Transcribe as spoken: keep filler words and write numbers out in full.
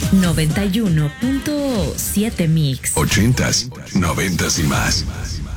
noventa y uno punto siete Mix. Ochentas, noventas y más.